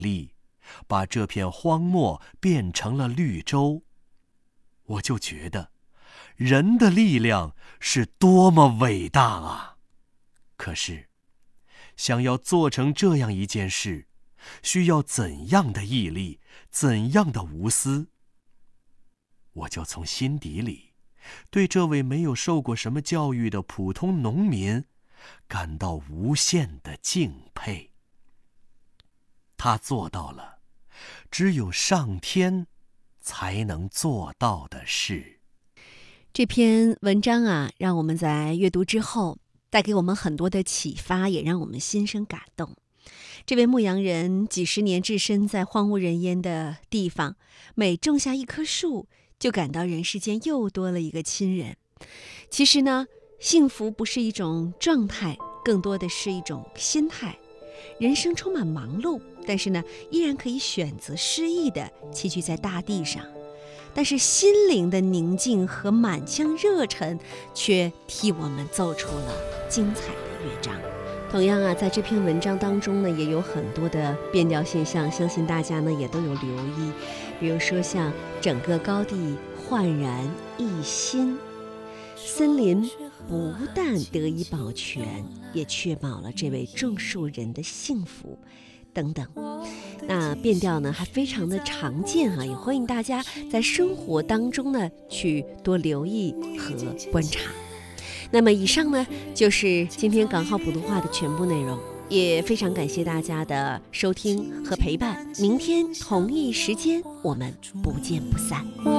力，把这片荒漠变成了绿洲。我就觉得人的力量是多么伟大啊！可是想要做成这样一件事，需要怎样的毅力，怎样的无私？我就从心底里对这位没有受过什么教育的普通农民感到无限的敬佩。他做到了只有上天才能做到的事。 这篇文章啊，让我们在阅读之后带给我们很多的启发，也让我们心生感动。这位牧羊人几十年置身在荒无人烟的地方，每种下一棵树，就感到人世间又多了一个亲人。其实呢，幸福不是一种状态，更多的是一种心态。人生充满忙碌，但是呢，依然可以选择诗意的栖居在大地上。但是心灵的宁静和满腔热忱，却替我们奏出了精彩的乐章。同样啊，在这篇文章当中呢，也有很多的变调现象，相信大家呢也都有留意。比如说像整个高地焕然一新，森林不但得以保全，也确保了这位种树人的幸福等等。那变调呢还非常的常见啊，也欢迎大家在生活当中呢去多留意和观察。那么以上呢就是今天港号普通话的全部内容，也非常感谢大家的收听和陪伴。明天同一时间我们不见不散。